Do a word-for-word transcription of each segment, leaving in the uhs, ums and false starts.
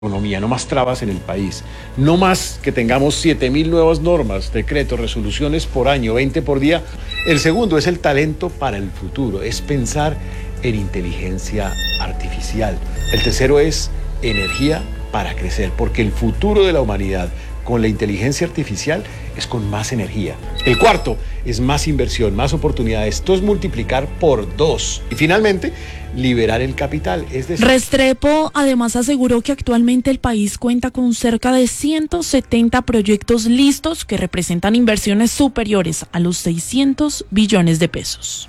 economía, no más trabas en el país, no más que tengamos siete mil nuevas normas, decretos, resoluciones por año, veinte por día. El segundo es el talento para el futuro, es pensar en inteligencia artificial. El tercero es energía para crecer, porque el futuro de la humanidad con la inteligencia artificial es con más energía. El cuarto es más inversión, más oportunidades. Esto es multiplicar por dos. Y finalmente, liberar el capital. Es decir... Restrepo además aseguró que actualmente el país cuenta con cerca de ciento setenta proyectos listos que representan inversiones superiores a los seiscientos billones de pesos.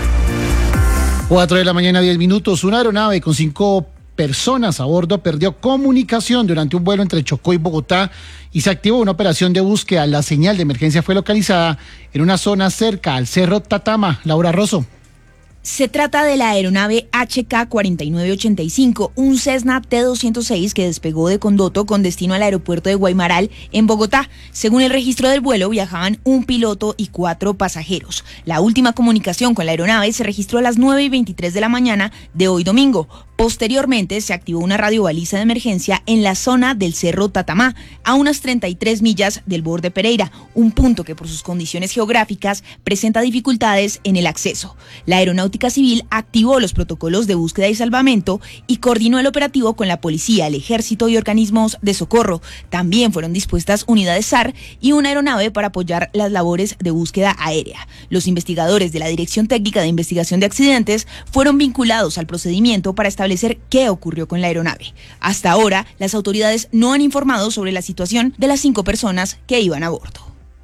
Cuatro de la mañana, diez minutos. Una aeronave con cinco personas a bordo perdió comunicación durante un vuelo entre Chocó y Bogotá y se activó una operación de búsqueda. La señal de emergencia fue localizada en una zona cerca al Cerro Tatama. Laura Rosso. Se trata de la aeronave H K cuarenta y nueve ochenta y cinco, un Cessna T doscientos seis que despegó de Condoto con destino al aeropuerto de Guaymaral, en Bogotá. Según el registro del vuelo, viajaban un piloto y cuatro pasajeros. La última comunicación con la aeronave se registró a las nueve y veintitrés de la mañana de hoy domingo. Posteriormente, se activó una radiobaliza de emergencia en la zona del Cerro Tatamá, a unas treinta y tres millas del borde Pereira, un punto que por sus condiciones geográficas presenta dificultades en el acceso. La Aeronáutica Civil activó los protocolos de búsqueda y salvamento y coordinó el operativo con la policía, el ejército y organismos de socorro. También fueron dispuestas unidades S A R y una aeronave para apoyar las labores de búsqueda aérea. Los investigadores de la Dirección Técnica de Investigación de Accidentes fueron vinculados al procedimiento para establecer qué ocurrió con la aeronave. Hasta ahora, las autoridades no han informado sobre la situación de las cinco personas que iban a bordo.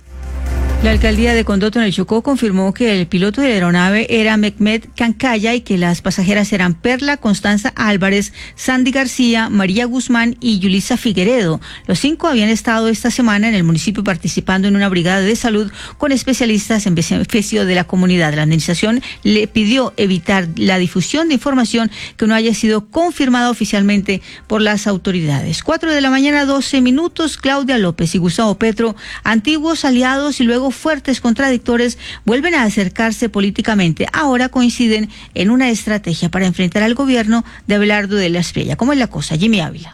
La alcaldía de Condoto en el Chocó confirmó que el piloto de la aeronave era Mehmet Cancaya y que las pasajeras eran Perla Constanza Álvarez, Sandy García, María Guzmán y Yulisa Figueredo. Los cinco habían estado esta semana en el municipio participando en una brigada de salud con especialistas en beneficio de la comunidad. La administración le pidió evitar la difusión de información que no haya sido confirmada oficialmente por las autoridades. Cuatro de la mañana, doce minutos. Claudia López y Gustavo Petro, antiguos aliados y luego fuertes contradictores, vuelven a acercarse políticamente. Ahora coinciden en una estrategia para enfrentar al gobierno de Abelardo de la Espriella. ¿Cómo es la cosa? Jimmy Ávila.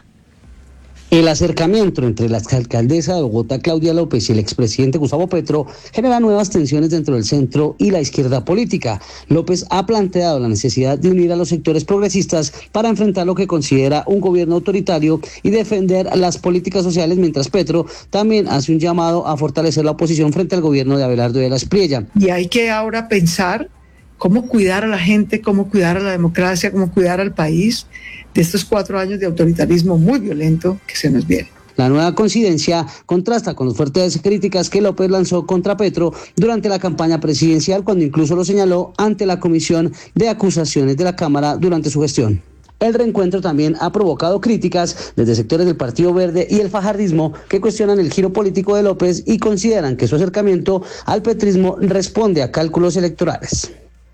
El acercamiento entre la alcaldesa de Bogotá, Claudia López, y el expresidente Gustavo Petro genera nuevas tensiones dentro del centro y la izquierda política. López ha planteado la necesidad de unir a los sectores progresistas para enfrentar lo que considera un gobierno autoritario y defender las políticas sociales, mientras Petro también hace un llamado a fortalecer la oposición frente al gobierno de Abelardo de la Espriella. Y hay que ahora pensar cómo cuidar a la gente, cómo cuidar a la democracia, cómo cuidar al país de estos cuatro años de autoritarismo muy violento que se nos viene. La nueva coincidencia contrasta con las fuertes críticas que López lanzó contra Petro durante la campaña presidencial, cuando incluso lo señaló ante la Comisión de Acusaciones de la Cámara durante su gestión. El reencuentro también ha provocado críticas desde sectores del Partido Verde y el fajardismo, que cuestionan el giro político de López y consideran que su acercamiento al petrismo responde a cálculos electorales.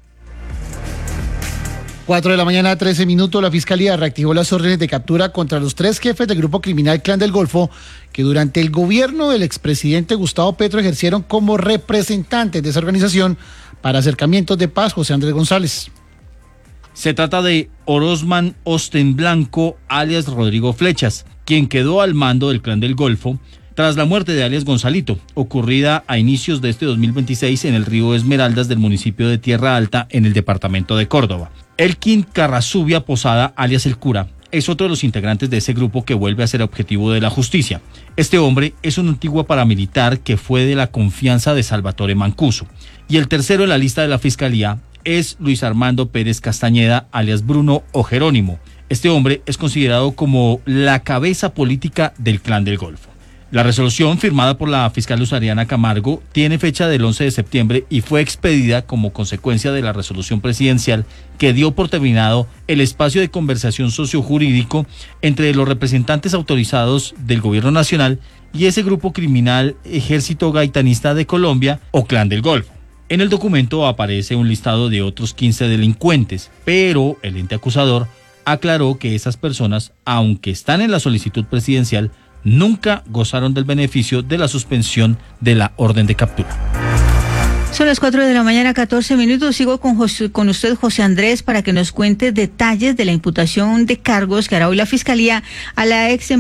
Cuatro de la mañana, trece minutos. La Fiscalía reactivó las órdenes de captura contra los tres jefes del grupo criminal Clan del Golfo que durante el gobierno del expresidente Gustavo Petro ejercieron como representantes de esa organización para acercamientos de paz. José Andrés González. Se trata de Orozman Osten Blanco, alias Rodrigo Flechas, quien quedó al mando del Clan del Golfo tras la muerte de alias Gonzalito, ocurrida a inicios de este dos mil veintiséis en el río Esmeraldas del municipio de Tierra Alta, en el departamento de Córdoba. Elkin Carrazubia Posada, alias El Cura, es otro de los integrantes de ese grupo que vuelve a ser objetivo de la justicia. Este hombre es un antiguo paramilitar que fue de la confianza de Salvatore Mancuso. Y el tercero en la lista de la Fiscalía es Luis Armando Pérez Castañeda, alias Bruno o Jerónimo. Este hombre es considerado como la cabeza política del Clan del Golfo. La resolución, firmada por la fiscal Luz Ariana Camargo, tiene fecha del once de septiembre y fue expedida como consecuencia de la resolución presidencial que dio por terminado el espacio de conversación sociojurídico entre los representantes autorizados del Gobierno Nacional y ese grupo criminal Ejército Gaitanista de Colombia o Clan del Golfo. En el documento aparece un listado de otros quince delincuentes, pero el ente acusador aclaró que esas personas, aunque están en la solicitud presidencial, nunca gozaron del beneficio de la suspensión de la orden de captura. Son las cuatro de la mañana, catorce minutos. Sigo con, José, con usted, José Andrés, para que nos cuente detalles de la imputación de cargos que hará hoy la Fiscalía a la ex